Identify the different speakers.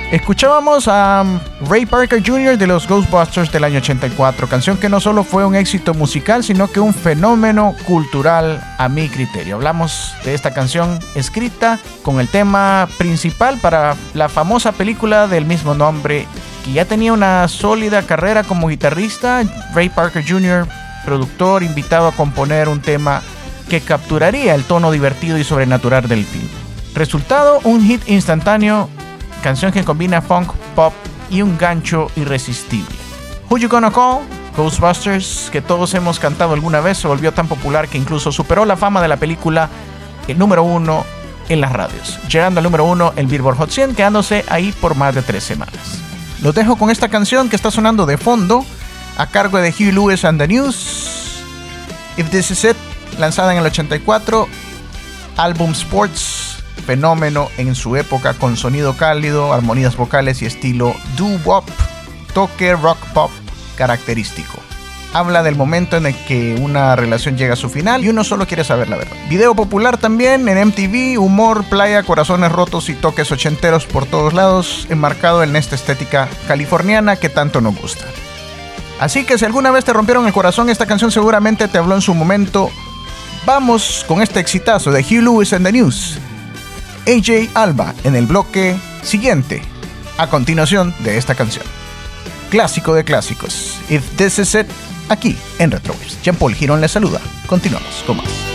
Speaker 1: Escuchábamos a Ray Parker Jr. de los Ghostbusters del año 84, canción que no solo fue un éxito musical, sino que un fenómeno cultural a mi criterio. Hablamos de esta canción escrita con el tema principal para la famosa película del mismo nombre, que ya tenía una sólida carrera como guitarrista. Ray Parker Jr., productor, invitado a componer un tema que capturaría el tono divertido y sobrenatural del film. Resultado, un hit instantáneo, canción que combina funk, pop y un gancho irresistible. Who You Gonna Call? Ghostbusters, que todos hemos cantado alguna vez, se volvió tan popular que incluso superó la fama de la película, el número 1 en las radios, llegando al número 1 el Billboard Hot 100, quedándose ahí por más de 3 semanas. Los dejo con esta canción que está sonando de fondo, a cargo de Huey Lewis and the News, If This Is It, lanzada en el 84, álbum Sports, fenómeno en su época con sonido cálido, armonías vocales y estilo doo-wop, toque rock pop característico. Habla del momento en el que una relación llega a su final y uno solo quiere saber la verdad. Video popular también en MTV, humor, playa, corazones rotos y toques ochenteros por todos lados, enmarcado en esta estética californiana que tanto nos gusta. Así que si alguna vez te rompieron el corazón, esta canción seguramente te habló en su momento. Vamos con este exitazo de Huey Lewis and the News, AJ Alba en el bloque siguiente, a continuación de esta canción. Clásico de clásicos, If This Is It, aquí en Retrowaves. Jean Paul Girón les saluda. Continuamos con más.